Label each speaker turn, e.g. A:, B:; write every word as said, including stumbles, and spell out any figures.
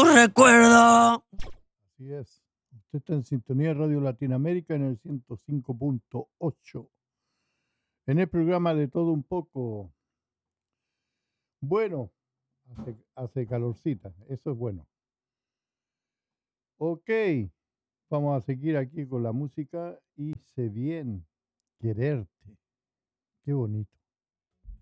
A: recuerdo.
B: Así es. Usted está en sintonía de Radio Latinoamérica en el ciento cinco punto ocho. En el programa de todo un poco. Bueno, hace, hace calorcita, eso es bueno. Ok, vamos a seguir aquí con la música. Hice bien quererte. Qué bonito.